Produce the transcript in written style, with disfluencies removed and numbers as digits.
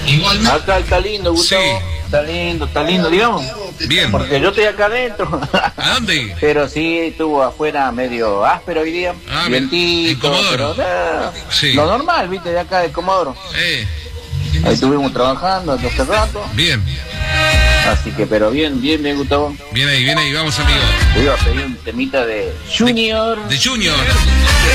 Igualmente. Acá está lindo, Gustavo. Sí. Está lindo, digamos. Bien. Porque yo estoy acá adentro. ¿A dónde? Pero sí, estuvo afuera medio áspero hoy día. Ah, Vientito, en Comodoro. pero Sí. lo normal, viste, de acá de Comodoro. Ahí estuvimos trabajando hace rato. Bien. Así que, pero bien, Gustavo. Bien ahí, vamos amigo. Te iba a pedir un temita de Junior. De Junior.